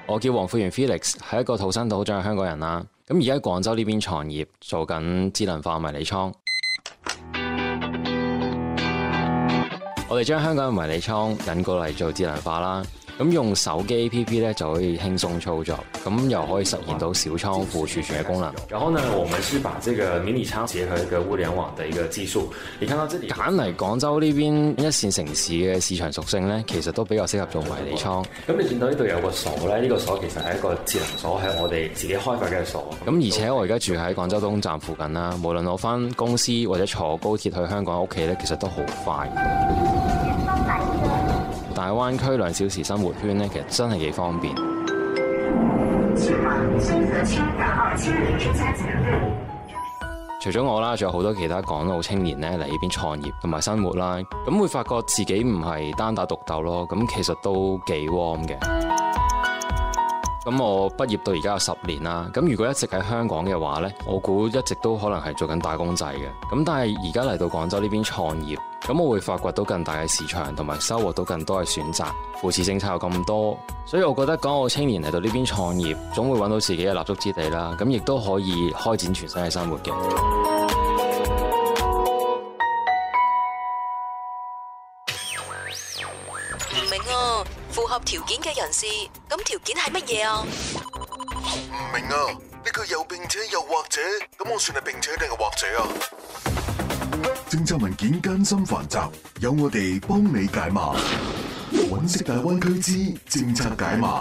我叫黃富源 Felix， 係一個土生土長嘅香港人啦。咁而家喺廣州呢邊創業，做緊智能化迷你倉。我哋將香港嘅迷你倉引過嚟做智能化啦。咁用手機 APP 咧就可以輕鬆操作，咁又可以實現到小倉庫儲存嘅功能。然後呢，我們是把這個迷你倉結合一個物聯網的一個技術。你看到這裡揀嚟廣州呢邊一線城市嘅市場屬性咧，其實都比較適合做迷你倉。咁你見到呢度有個鎖咧，呢個鎖其實係一個智能鎖，係我哋自己開發嘅鎖。咁而且我而家住喺廣州東站附近啦，無論我返公司或者坐高鐵去香港屋企咧，其實都好快。大灣區2小時生活圈咧，其實真係幾方便。除咗我啦，仲有好多其他港澳青年咧嚟呢邊創業同埋生活啦，咁會發覺自己唔係單打獨鬥咯，咁其實都幾 warm 嘅。咁我畢業到而家有10年啦，咁如果一直喺香港嘅話呢，我估一直都可能係做緊打工仔嘅。咁但係而家嚟到廣州呢邊創業，咁我會發掘到更大嘅市場，同埋收穫到更多嘅選擇。扶持政策有咁多，所以我覺得港澳青年嚟到呢邊創業，總會揾到自己嘅立足之地啦。咁亦都可以開展全新嘅生活嘅。 唔明啊，符合條件嘅人士，咁條件係乜嘢啊？ 唔明啊，呢句又並且又或者，咁我算係並且定係或者啊？政策文件艱深繁雜，有我哋幫你解碼。揾識大灣區之政策解碼。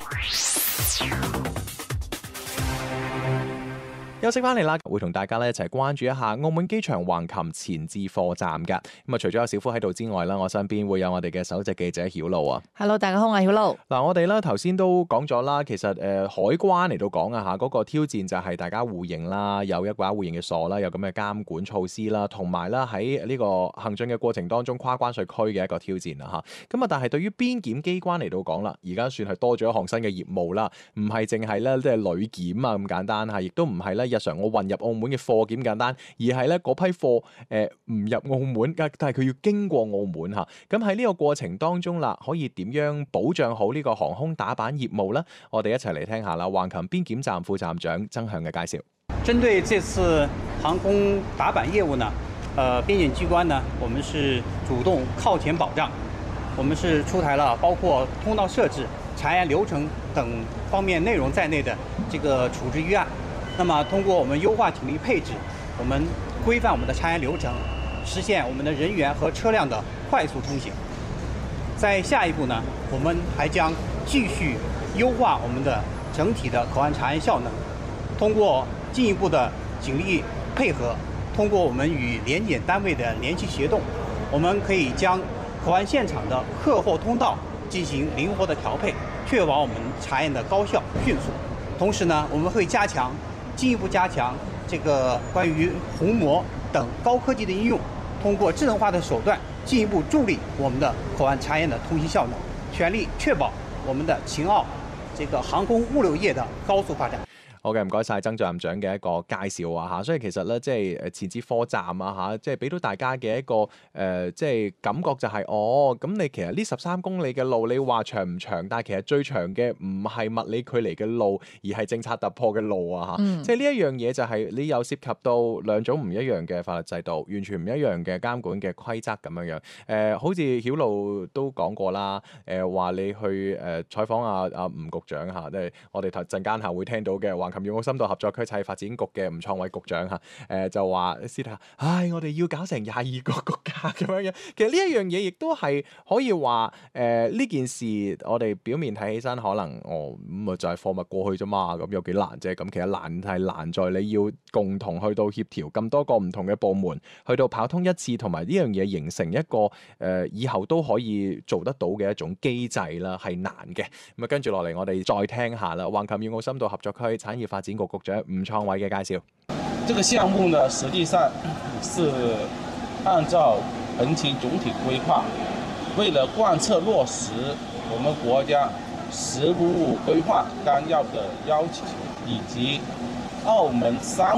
休息翻嚟啦，會同大家咧一齊關注一下澳門機場橫琴前置貨站噶。咁啊，除咗有小夫喺度之外啦，我身邊會有我哋嘅首席記者曉露啊。 Hello， 大家好，我係曉露。 嗱，我哋咧頭先都講咗啦，其實海關嚟到講啊嚇，嗰個挑戰就係大家互認啦，有一個互認嘅鎖啦，有咁嘅監管措施啦，同埋啦喺呢個行進嘅過程當中跨關稅區嘅一個挑戰啦嚇。咁啊，但係對於邊檢機關嚟到講啦，而家算係多咗一項新嘅業務啦，唔係淨係咧即係旅檢啊咁簡單嚇，亦都唔係咧日常我運入澳門嘅貨檢簡單，而係咧嗰批貨唔入澳門，但係佢要經過澳門嚇。咁喺呢個過程當中啦，可以點樣保障好呢個航空打板業務呢？我哋一齊嚟聽下啦。橫琴邊檢站副站長曾向嘅介紹。 針對這次航空打板業務呢，邊檢機關呢，我們是主動靠前保障，我們是出台了包括通道設置、查驗流程等方面內容在內的這個處置預案。那麼通過我們優化警力配置，我們規範我們的查驗流程，實現我們的人員和車輛的快速通行。在下一步呢，我們還將繼續優化我們的整體的口岸查驗效能，通過進一步的警力配合，通過我們與聯檢單位的聯繫協動，我們可以將口岸現場的客貨通道進行靈活的調配，確保我們查驗的高效迅速。同時呢，我們會進一步加強這個關於虹膜等高科技的應用，通過智能化的手段進一步助力我們的口岸查驗的通行效能，全力確保我們的秦澳這個航空物流業的高速發展。 好嘅，唔該晒曾站長嘅一個介紹啊嚇，所以其實咧即係前置貨站啊嚇，即係俾到大家嘅一個即係感覺就係咁你其實呢13公里嘅路，你話長唔長？但係其實最長嘅唔係物理距離嘅路，而係政策突破嘅路啊嚇。即係呢一樣嘢就係你有涉及到兩種唔一樣嘅法律制度，完全唔一樣嘅監管嘅規則咁樣樣。好似曉露都講過啦，話你去採訪阿吳局長嚇，即係我哋陣間下會聽到嘅橫琴粵澳深度合作區產業發展局嘅吳創偉局長嚇，就話私底下，我哋要搞成22個國家咁樣樣。其實呢一樣嘢亦都係可以話呢件事，我哋表面睇起身可能咁啊就係貨物過去啫嘛，咁有幾難啫？咁其實難係難在你要共同去到協調咁多個唔同嘅部門，去到跑通一次，同埋呢樣嘢形成一個以後都可以做得到嘅一種機制啦，係難嘅。咁啊跟住落嚟，我哋再聽下啦。橫琴粵澳深度合作區產業發展局局長吳創偉嘅介紹。 這個項目呢，實際上是按照橫琴總體規劃，為了貫徹落實我們國家15規劃綱要的要求，以及澳門3